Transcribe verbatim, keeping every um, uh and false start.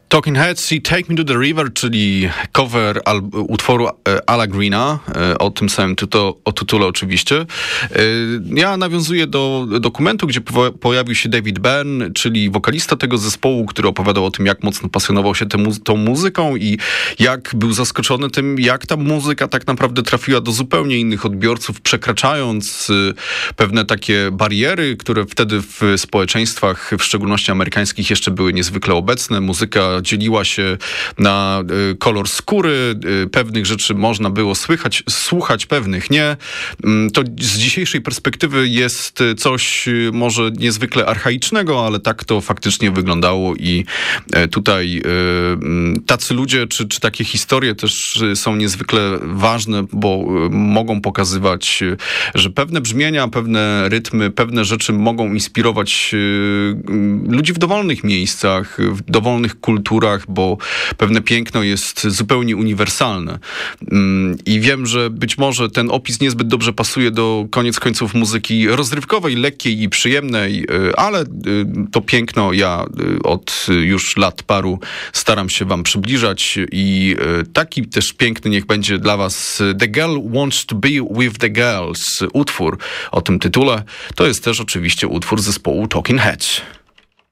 Talking Heads i Take Me to the River, czyli cover al- utworu Ala Greena, o tym samym tytu- o tytule oczywiście. Ja nawiązuję do dokumentu, gdzie po- pojawił się David Byrne, czyli wokalista tego zespołu, który opowiadał o tym, jak mocno pasjonował się temu, tą muzyką i jak był zaskoczony tym, jak ta muzyka tak naprawdę trafiła do zupełnie innych odbiorców, przekraczając pewne takie bariery, które wtedy w społeczeństwach, w szczególności amerykańskich, jeszcze były niezwykle obecne. Muzyka dzieliła się na kolor skóry, pewnych rzeczy można było słychać, słuchać, pewnych nie. To z dzisiejszej perspektywy jest coś może niezwykle archaicznego, ale tak to faktycznie wyglądało i tutaj tacy ludzie, czy, czy takie historie też są niezwykle ważne, bo mogą pokazywać, że pewne brzmienia, pewne rytmy, pewne rzeczy mogą inspirować ludzi w dowolnych miejscach, w dowolnych kulturach, bo pewne piękno jest zupełnie uniwersalne. I wiem, że być może ten opis niezbyt dobrze pasuje do koniec końców muzyki rozrywkowej, lekkiej i przyjemnej, ale to piękno ja od już lat paru staram się wam przybliżać i taki też piękny niech będzie dla was The Girl Wants to Be With The Girls, utwór o tym tytule. To jest też oczywiście utwór zespołu Talking Heads.